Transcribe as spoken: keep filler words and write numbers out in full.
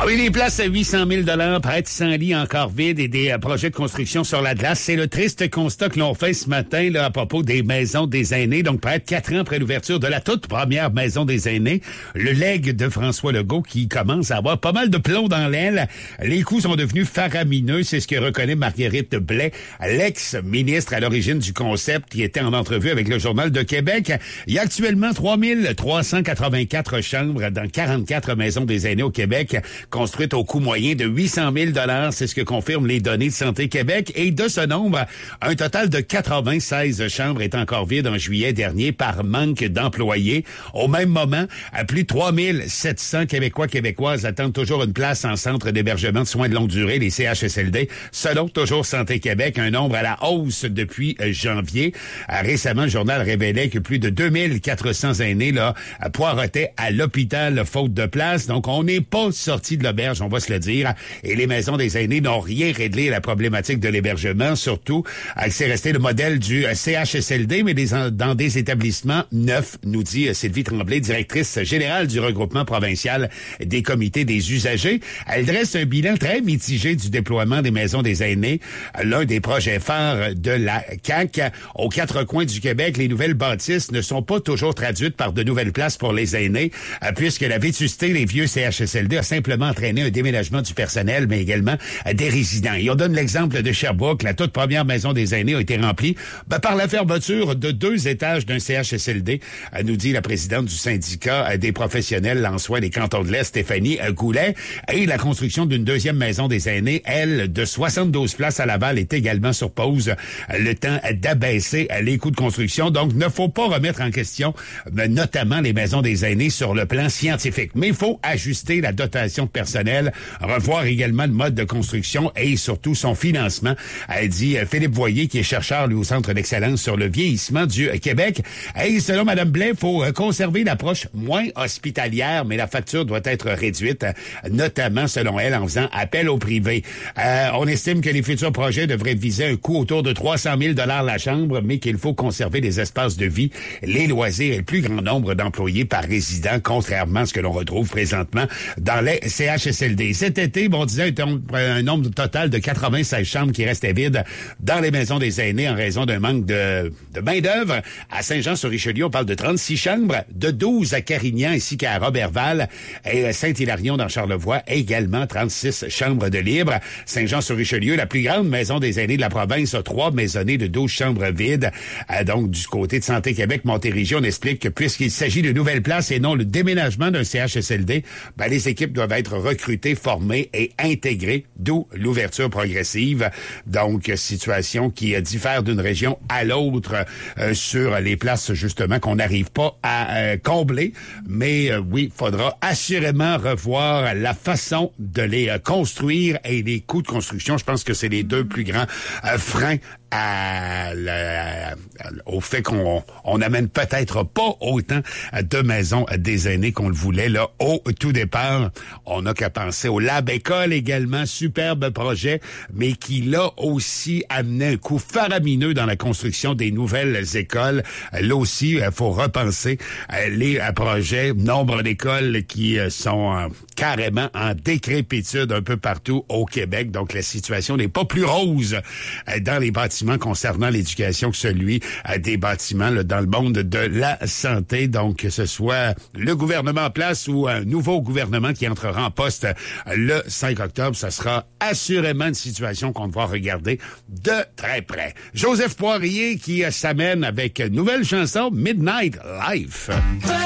Ah oui, les places à huit cent mille dollars, prêtes sans lit encore vides et des euh, projets de construction sur la glace. C'est le triste constat que l'on fait ce matin là à propos des maisons des aînés. Donc, près de quatre ans après l'ouverture de la toute première maison des aînés, le legs de François Legault qui commence à avoir pas mal de plomb dans l'aile. Les coûts sont devenus faramineux. C'est ce que reconnaît Marguerite Blais, l'ex-ministre à l'origine du concept qui était en entrevue avec le Journal de Québec. Il y a actuellement trois mille trois cent quatre-vingt-quatre chambres dans quarante-quatre maisons des aînés au Québec, construite au coût moyen de huit cent mille dollars. C'est ce que confirment les données de Santé Québec. Et de ce nombre, un total de quatre-vingt-seize chambres est encore vide en juillet dernier par manque d'employés. Au même moment, à plus de trois mille sept cents Québécois, Québécoises attendent toujours une place en centre d'hébergement de soins de longue durée, les C H S L D. Selon toujours Santé Québec, un nombre à la hausse depuis janvier. Récemment, le journal révélait que plus de deux mille quatre cents aînés là poireaient à l'hôpital faute de place. Donc, on n'est pas sorti de l'auberge, on va se le dire. Et les maisons des aînés n'ont rien réglé à la problématique de l'hébergement, surtout c'est resté le modèle du C H S L D, mais des, dans des établissements neufs, nous dit Sylvie Tremblay, directrice générale du regroupement provincial des comités des usagers. Elle dresse un bilan très mitigé du déploiement des maisons des aînés, l'un des projets phares de la C A Q. Aux quatre coins du Québec, les nouvelles bâtisses ne sont pas toujours traduites par de nouvelles places pour les aînés, puisque la vétusté des vieux C H S L D a simplement entraîné un déménagement du personnel, mais également des résidents. Et on donne l'exemple de Sherbrooke. La toute première maison des aînés a été remplie ben, par la fermeture de deux étages d'un C H S L D, nous dit la présidente du syndicat des professionnels en soins des cantons de l'Est, Stéphanie Goulet. Et la construction d'une deuxième maison des aînés, elle, de soixante-douze places à Laval, est également sur pause. Le temps d'abaisser les coûts de construction. Donc, ne faut pas remettre en question, notamment les maisons des aînés sur le plan scientifique. Mais il faut ajuster la dotation de personnel, revoir également le mode de construction et surtout son financement, a dit Philippe Voyer, qui est chercheur lui au Centre d'excellence sur le vieillissement du Québec. Et selon Mme Blais, il faut conserver l'approche moins hospitalière, mais la facture doit être réduite, notamment, selon elle, en faisant appel au privé. Euh, on estime que les futurs projets devraient viser un coût autour de trois cent mille dollars la chambre, mais qu'il faut conserver les espaces de vie, les loisirs et le plus grand nombre d'employés par résident, contrairement à ce que l'on retrouve présentement dans les C H S L D. Cet été, bon, on disait un, un nombre total de quatre-vingt-seize chambres qui restaient vides dans les maisons des aînés en raison d'un manque de, de main-d'œuvre. À Saint-Jean-sur-Richelieu, on parle de trente-six chambres, de douze à Carignan ainsi qu'à Robertval et à Saint-Hilarion dans Charlevoix, également trente-six chambres de libre. Saint-Jean-sur-Richelieu, la plus grande maison des aînés de la province, a trois maisonnées de douze chambres vides. Euh, donc, du côté de Santé Québec, Montérégie, on explique que puisqu'il s'agit de nouvelles places et non le déménagement d'un C H S L D, ben, les équipes doivent être recrutées, formées et intégrées, d'où l'ouverture progressive. Donc, situation qui diffère d'une région à l'autre euh, sur les places, justement, qu'on n'arrive pas à euh, combler. Mais euh, oui, il faudra assurément revoir la façon de les euh, construire et les coûts de construction. Je pense que c'est les deux plus grands euh, freins à la, à, au fait qu'on on amène peut-être pas autant de maisons des aînés qu'on le voulait là au tout départ. On n'a qu'à penser au Lab École également, superbe projet, mais qui là aussi amené un coût faramineux dans la construction des nouvelles écoles. Là aussi, il faut repenser les projets, nombre d'écoles qui sont carrément en décrépitude un peu partout au Québec. Donc la situation n'est pas plus rose dans les bâtiments concernant l'éducation que celui euh, des bâtiments là, dans le monde de la santé. Donc, que ce soit le gouvernement en place ou un nouveau gouvernement qui entrera en poste euh, le cinq octobre, ça sera assurément une situation qu'on devra regarder de très près. Joseph Poirier qui euh, s'amène avec une nouvelle chanson, Midnight Life.